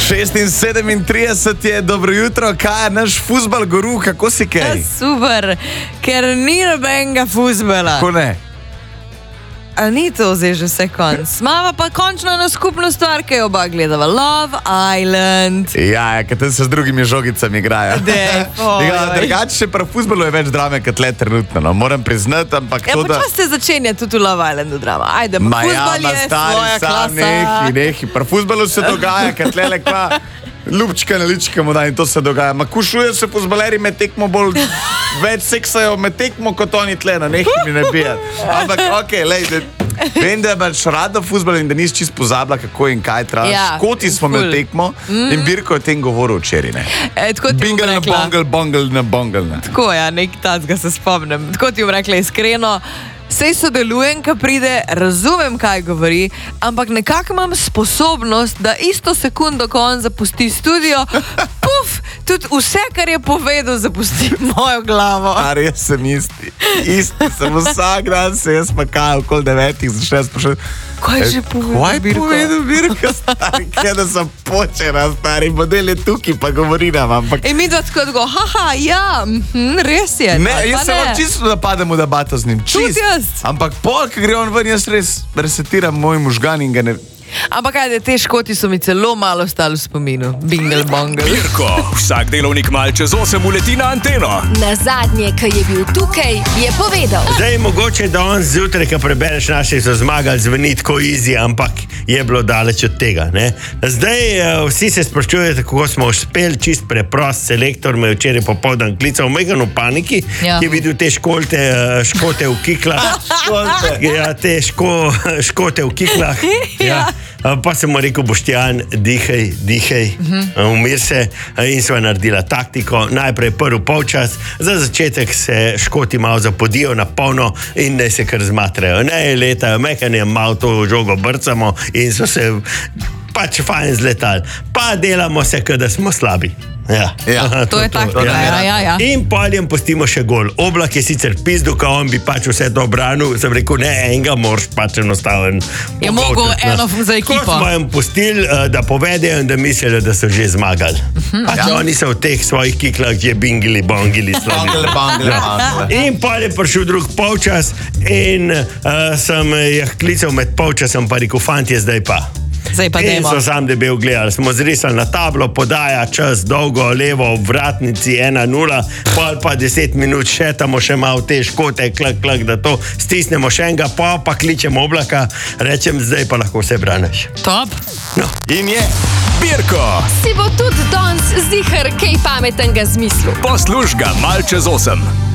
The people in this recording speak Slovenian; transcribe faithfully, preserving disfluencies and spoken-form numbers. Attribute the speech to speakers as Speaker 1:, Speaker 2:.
Speaker 1: šest in sedemintrideset je, dobro jutro, kaj je naš fuzbal guru, kako si kaj?
Speaker 2: Super, ker ni nobenega fuzbala.
Speaker 1: Ko ne?
Speaker 2: A ni to zdaj že vse konc? Mava pa končno na skupno stvar, ki jo oba gledava. Love Island.
Speaker 1: Ja, ja, ker tam se z drugimi žogicami igrajo. Drugače, pri fuzbalu je več drame kot le trenutno, no. Moram priznati, ampak
Speaker 2: ja,
Speaker 1: to, da...
Speaker 2: Ja, počas te začenja tudi v Love Islandu drama. Ajde, pa
Speaker 1: ma
Speaker 2: fuzbal
Speaker 1: ja,
Speaker 2: je
Speaker 1: stari,
Speaker 2: svoja klasa.
Speaker 1: Nehi, nehi. Pri fuzbalu se dogaja, kot lele kva... Ljubčka na lička mu da in to se dogaja. Ma kušujejo se fuzbaleri med tekmo bolj, več seksajo med tekmo kot oni tle, na nekaj mi ne bijat. Ampak, okej, okay, lej, vem, da imaš rada fuzbal in da nisi čist pozabila, kako in kaj traš.
Speaker 2: Ja,
Speaker 1: Škoti smo imeli tekmo mm. in Birko je tem govoril včeraj, ne.
Speaker 2: E,
Speaker 1: Bingle na bongle, bongle na bongle, ne.
Speaker 2: Tako, ja, nek tacga se spomnim. Tako ti bom rekla iskreno, sej sodelujem, ko pride, razumem, kaj govori, ampak nekako imam sposobnost, da isto sekundo, ko on zapusti studio, puf, tudi vse, kar je povedal, zapusti mojo glavo.
Speaker 1: A res sem isti. Isti sem vsak dan se jaz pa kaj, okoli devetih začne sprašati.
Speaker 2: Kaj je že povedal,
Speaker 1: Kaj
Speaker 2: Birko?
Speaker 1: povedal, Birko, stari, kje da sem počena, stari, model je tukaj, pa govori nam, ampak...
Speaker 2: In mi dva tako tako, haha, ja, hm, res je.
Speaker 1: Ne, jaz se vam čisto napadem v debato z njim, čist.
Speaker 2: Tudi jaz.
Speaker 1: Ampak pol, ko gre on ven, jaz res resetiram moj možgan in ga ne...
Speaker 2: Ampak ajde, te Škoti so mi celo malo ostali v spominu. Bingle bongle.
Speaker 3: Birko, vsak delovnik mal čez osem uleti na anteno.
Speaker 4: Na zadnje, ki je bil tukaj, je povedal.
Speaker 5: Zdaj, mogoče, da on zjutraj, ko prebereš naših, so zmagali, zveni tako easy, ampak je bilo daleč od tega. Ne? Zdaj, vsi se sprašujejo, kako smo uspeli, čist preprost selektor, me je včeraj popoldan klical, Megan v paniki,
Speaker 2: ja.
Speaker 5: Ki je videl te školte, škote v kiklah. Ja, te ško, škote v kiklah. Ja. Pa sem mu rekel, Boštjan, dihaj, dihaj, uh-huh. umir se in sva naredila taktiko. Najprej prvi polčas, za začetek se Škoti malo zapodijo na polno in ne se kar zmatrajo. Ne letajo, mekanje malo to žogo brcamo in so se pač fajn zletali. Pa delamo se, da smo slabi. Ja.
Speaker 1: Ja.
Speaker 5: Aha,
Speaker 2: To je taktika, ja, ja, ja.
Speaker 5: In poljem pustimo še gol. Oblak je sicer pizdu, ko on bi pač vse to branil. Sem rekel, ne, enega moraš pač enostaven.
Speaker 2: Je mogel eno za ekipo.
Speaker 5: Ko smo jim pustili, da povedejo in da mislijo, da so že zmagali. Pač ja. Oni so v teh svojih kiklah že bingili, bongili.
Speaker 1: Bongle, bongle, bongle.
Speaker 5: In pol je prišel drug polčas in uh, sem jih klical med polčasom, pa rekel, fantje, zdaj pa.
Speaker 2: Zdaj pa
Speaker 5: In
Speaker 2: dajmo.
Speaker 5: so sam debel gledali. Smo zrisali na tablo, podaja čas, dolgo, levo, v vratnici, ena nula, pol pa deset minut šetamo še malo te Škote, klak, klak, da to stisnemo še enega, pa pa kličemo Oblaka, rečem, zdaj pa lahko vse braniš.
Speaker 2: Top.
Speaker 5: No.
Speaker 1: In je...
Speaker 3: Birko,
Speaker 4: Si bo tudi danes zihar kaj pametnega zmislil.
Speaker 3: posluš ga mal čez osem.